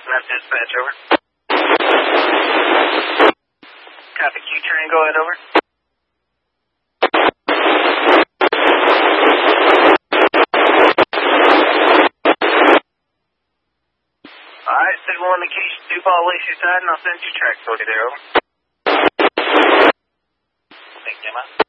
Map dispatch, over. Copy Q-Train, go ahead, over. Alright, signal indication, Duval Lacey side, and I'll send you track 40 there, over. Thank you, man.